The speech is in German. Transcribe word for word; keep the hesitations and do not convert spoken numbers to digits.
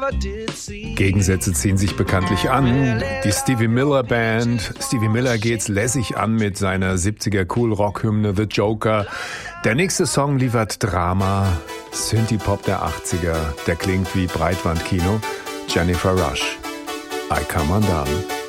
Gegensätze ziehen sich bekanntlich an. Die Stevie Miller Band. Stevie Miller geht's lässig an mit seiner siebziger Cool-Rock-Hymne The Joker. Der nächste Song liefert Drama. Synthie-Pop der achtziger. Der klingt wie Breitbandkino. Jennifer Rush. I Come Undone.